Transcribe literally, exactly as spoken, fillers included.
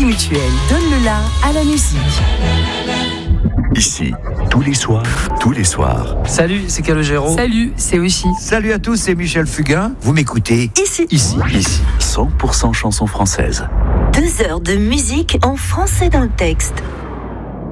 Crédit Mutuel, donne le la à la musique. Ici, tous les soirs, tous les soirs. Salut, c'est Calogero. Salut, c'est Oshi. Salut à tous, c'est Michel Fugain. Vous m'écoutez Ici. Ici, ici, cent pour cent chansons françaises. Deux heures de musique en français dans le texte.